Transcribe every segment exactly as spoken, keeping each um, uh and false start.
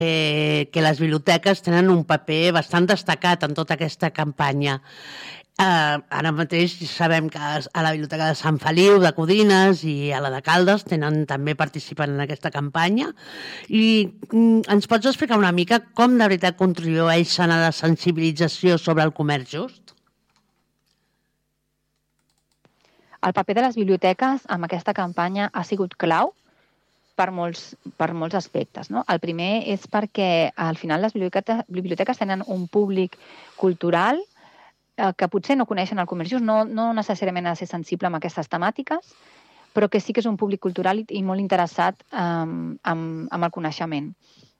que les biblioteques tenen un paper bastant destacat en tota aquesta campanya. Uh, ara mateix sabem que a la Biblioteca de Sant Feliu, de Codines, i a la de Caldes tenen, també participen en aquesta campanya. I mm, ens pots explicar una mica com de veritat contribueixen a la sensibilització sobre el comerç just? El paper de les biblioteques amb aquesta campanya ha sigut clau per molts, per molts aspectes. No? El primer és perquè al final les biblioteques, biblioteques tenen un públic cultural que potser no coneixen el comerç just, no, no necessàriament ha de ser sensible amb aquestes temàtiques, però que sí que és un públic cultural i, i molt interessat um, amb, amb el coneixement.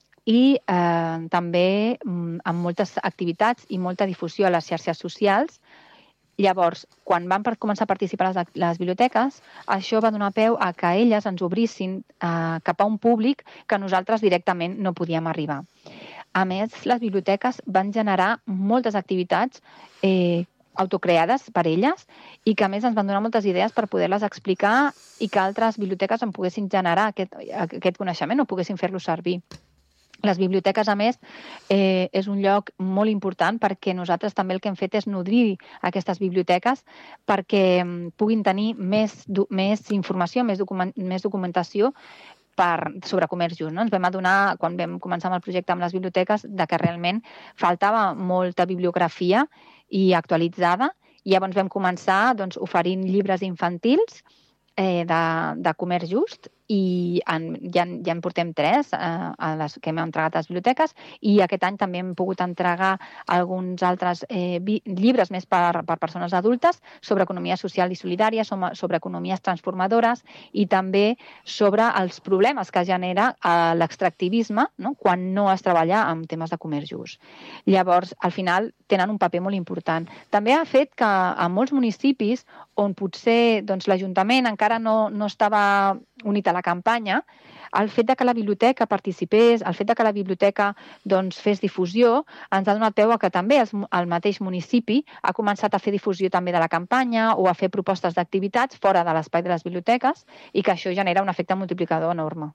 I eh, també um, amb moltes activitats i molta difusió a les xarxes socials. Llavors, quan van per començar a participar les, les biblioteques, això va donar peu a que elles ens obrissin eh, cap a un públic que nosaltres directament no podíem arribar. A més, les biblioteques van generar moltes activitats eh, autocreades per elles i que, a més, ens van donar moltes idees per poder-les explicar i que altres biblioteques en poguessin generar aquest, aquest coneixement o poguessin fer-lo servir. Les biblioteques, a més, eh, és un lloc molt important perquè nosaltres també el que hem fet és nodrir aquestes biblioteques perquè puguin tenir més, més informació, més, document, més documentació per, sobre comerç just. No? Ens vam adonar, quan vam començar amb el projecte amb les biblioteques, de que realment faltava molta bibliografia i actualitzada, i llavors vam començar doncs, oferint llibres infantils eh, de, de comerç just, i en, ja, ja en portem tres eh, a les que hem entregat a les biblioteques, i aquest any també hem pogut entregar alguns altres eh, vi, llibres més per, per persones adultes sobre economia social i solidària, sobre, sobre economies transformadores i també sobre els problemes que genera eh, l'extractivisme, no? Quan no es treballa amb temes de comerç just. Llavors, al final, tenen un paper molt important. També ha fet que a molts municipis on potser doncs, l'Ajuntament encara no, no estava unit a la campanya, el fet de que la biblioteca participés, el fet de que la biblioteca doncs, fes difusió, ens ha donat peu a que també el, el mateix municipi ha començat a fer difusió també de la campanya o a fer propostes d'activitats fora de l'espai de les biblioteques i que això genera un efecte multiplicador enorme.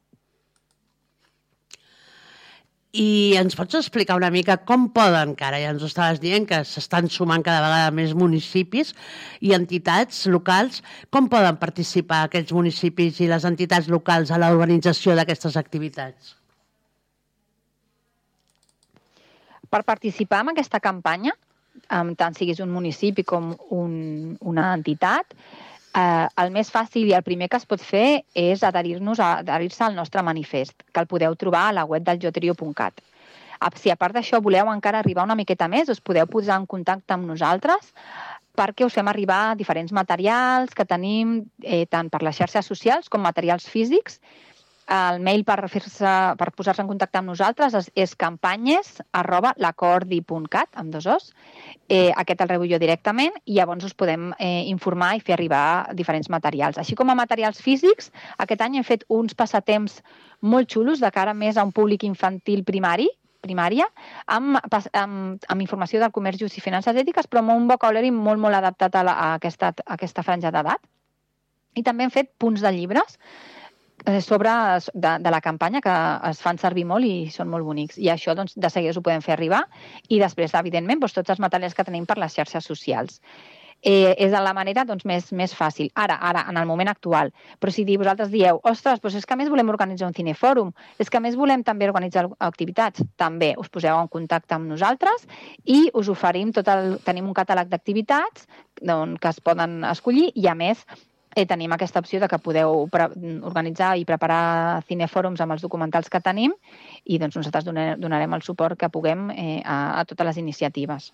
I ens pots explicar una mica com poden, que ara ja ens ho estaves dient, que s'estan sumant cada vegada més municipis i entitats locals, com poden participar aquests municipis i les entitats locals a l'organització d'aquestes activitats? Per participar en aquesta campanya, tant siguis un municipi com un, una entitat, Eh, el més fàcil i el primer que es pot fer és adherir-nos a, adherir-se al nostre manifest, que el podeu trobar a la web del jotrio punt cat. Si a part d'això voleu encara arribar una miqueta més, us podeu posar en contacte amb nosaltres perquè us fem arribar diferents materials que tenim eh, tant per les xarxes socials com materials físics. El mail per, fer-se, per posar-se en contacte amb nosaltres és, és campanyes arroba lacordi punt cat, amb dos os. Eh, aquest el rebu jo directament i llavors us podem eh, informar i fer arribar diferents materials. Així com a materials físics, aquest any hem fet uns passatemps molt xulos de cara més a un públic infantil primari, primària, amb, amb, amb informació del comerç just i finances ètiques, però amb un vocabulari molt, molt adaptat a, la, a, aquesta, a aquesta franja d'edat. I també hem fet punts de llibres sobre de, de la campanya que es fan servir molt i són molt bonics. I això doncs, de seguida us ho podem fer arribar i després, evidentment, doncs, tots els materials que tenim per les xarxes socials. Eh, és la manera doncs, més, més fàcil. Ara, ara, en el moment actual. Però si vosaltres dieu, ostres, doncs és que a més volem organitzar un cinefòrum, és que a més volem també organitzar activitats, també us poseu en contacte amb nosaltres i us oferim tot el... Tenim un catàleg d'activitats doncs, que es poden escollir i, a més, Eh, tenim aquesta opció de que podeu organitzar i preparar cinefòrums amb els documentals que tenim i doncs, nosaltres donarem el suport que puguem eh, a, a totes les iniciatives.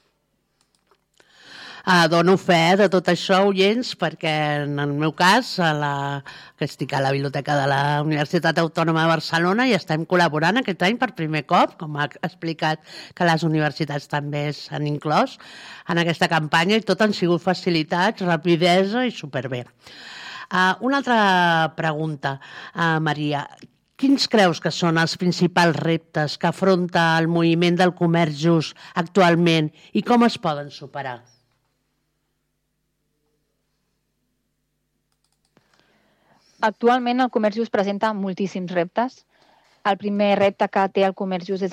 Uh, dono fe de tot això, oients, perquè en el meu cas, a la, que estic a la Biblioteca de la Universitat Autònoma de Barcelona i estem col·laborant aquest any per primer cop, com ha explicat que les universitats també s'han inclòs en aquesta campanya i tot han sigut facilitats, rapidesa i superbé. Uh, una altra pregunta, uh, Maria. Quins creus que són els principals reptes que afronta el moviment del comerç just actualment i com es poden superar? Actualment el comerç just presenta moltíssims reptes el primer repte que té el comerç just és